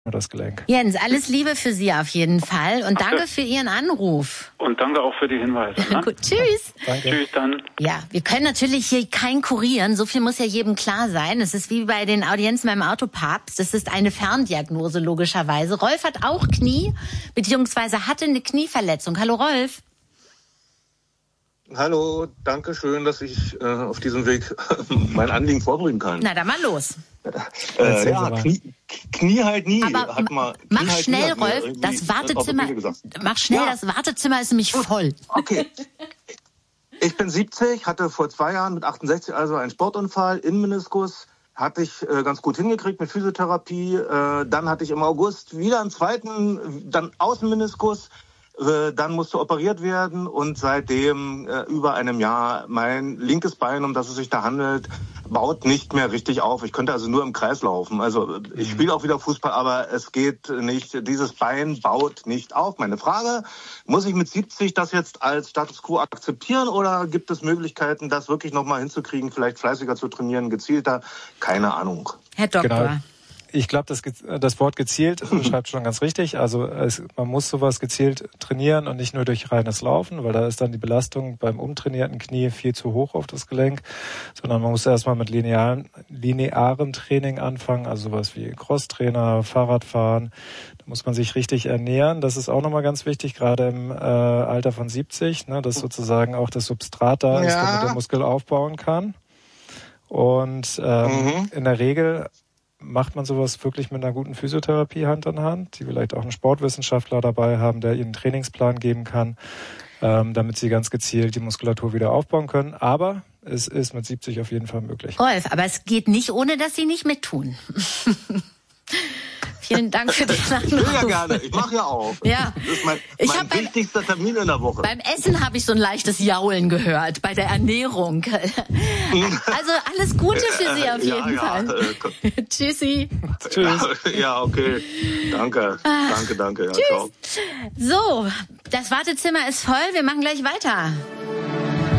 das Gelenk. Jens, alles Liebe für Sie auf jeden Fall und danke für Ihren Anruf. Und danke auch für die Hinweise. Ne? Gut, tschüss. Danke. Tschüss dann. Ja, wir können natürlich hier kein kurieren, so viel muss ja jedem klar sein. Es ist wie bei den Audienzen beim Autopapst, das ist eine Ferndiagnose logischerweise. Rolf hat auch Knie, beziehungsweise hatte eine Knieverletzung. Hallo Rolf. Hallo, danke schön, dass ich auf diesem Weg mein Anliegen vorbringen kann. Na, dann mal los. Knie halt nie. Aber mach schnell, Rolf, das Wartezimmer, das Wartezimmer ist nämlich voll. Okay. Ich bin 70, hatte vor 2 Jahren mit 68 also einen Sportunfall, Innenmeniskus. Hatte ich ganz gut hingekriegt mit Physiotherapie. Dann hatte ich im August wieder einen zweiten, dann Außenmeniskus. Dann musste operiert werden und seitdem über einem Jahr mein linkes Bein, um das es sich da handelt, baut nicht mehr richtig auf. Ich könnte also nur im Kreis laufen. Also ich spiele auch wieder Fußball, aber es geht nicht. Dieses Bein baut nicht auf. Meine Frage, muss ich mit 70 das jetzt als Status Quo akzeptieren oder gibt es Möglichkeiten, das wirklich nochmal hinzukriegen, vielleicht fleißiger zu trainieren, gezielter? Keine Ahnung. Herr Doktor. Genau. Ich glaube, das Wort gezielt beschreibt schon ganz richtig. Also man muss sowas gezielt trainieren und nicht nur durch reines Laufen, weil da ist dann die Belastung beim umtrainierten Knie viel zu hoch auf das Gelenk, sondern man muss erstmal mit linearen Training anfangen, also sowas wie Crosstrainer, Fahrradfahren. Da muss man sich richtig ernähren. Das ist auch nochmal ganz wichtig, gerade im Alter von 70, ne, dass sozusagen auch das Substrat da ist, damit der Muskel aufbauen kann. Und in der Regel macht man sowas wirklich mit einer guten Physiotherapie Hand in Hand, die vielleicht auch einen Sportwissenschaftler dabei haben, der ihnen einen Trainingsplan geben kann, damit sie ganz gezielt die Muskulatur wieder aufbauen können. Aber es ist mit 70 auf jeden Fall möglich. Rolf, aber es geht nicht, ohne dass Sie nicht mittun. Vielen Dank für den Anruf. Ich will ja gerne, ich mache ja auch. Ja. Das ist mein wichtigster Termin in der Woche. Beim Essen habe ich so ein leichtes Jaulen gehört, bei der Ernährung. Also alles Gute für Sie auf jeden Fall. Tschüssi. Tschüss. Ja, okay. Danke. Danke. Ja, tschüss. ciao. So, das Wartezimmer ist voll, wir machen gleich weiter.